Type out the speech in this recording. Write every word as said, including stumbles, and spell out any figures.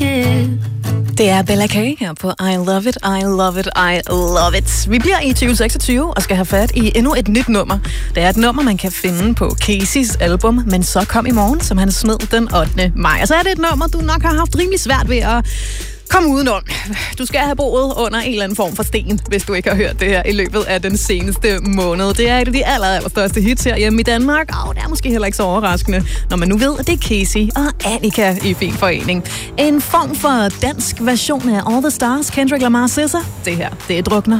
it. Det er Bella K her på I Love It, I Love It, I Love It. Vi bliver i tyve seksogtyve og skal have fat i endnu et nyt nummer. Det er et nummer, man kan finde på Casey's album, Men så kom i morgen, som han smed den ottende maj. Og så er det et nummer, du nok har haft rimelig svært ved at komme udenom. Du skal have boet under en eller anden form for sten, hvis du ikke har hørt det her i løbet af den seneste måned. Det er et af de aller, aller største hits her hjemme i Danmark, og det er måske heller ikke så overraskende, når man nu ved, at det er Casey og Annika i fin forening. En form for dansk version af All the Stars, Kendrick Lamar S Z A. Det her, det er Drukner.